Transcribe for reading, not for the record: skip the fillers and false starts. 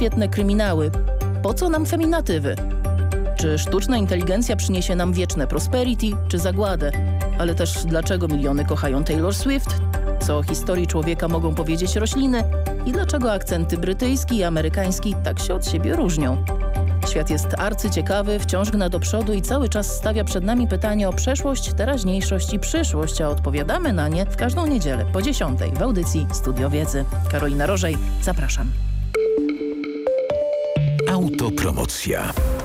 świetne kryminały. Po co nam feminatywy? Czy sztuczna inteligencja przyniesie nam wieczne prosperity, czy zagładę? Ale też dlaczego miliony kochają Taylor Swift? Co o historii człowieka mogą powiedzieć rośliny? I dlaczego akcenty brytyjski i amerykański tak się od siebie różnią? Świat jest arcyciekawy, wciąż gna do przodu i cały czas stawia przed nami pytanie o przeszłość, teraźniejszość i przyszłość, a odpowiadamy na nie w każdą niedzielę po 10:00 w audycji Studio Wiedzy. Karolina Rożej, zapraszam. Autopromocja.